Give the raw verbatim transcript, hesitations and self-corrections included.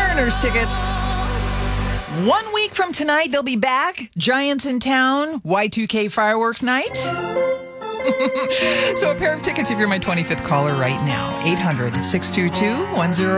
Mariners tickets. One week from tonight, they'll be back. Giants in town, Y two K fireworks night. So a pair of tickets if you're my twenty-fifth caller right now. eight hundred, six two two, one oh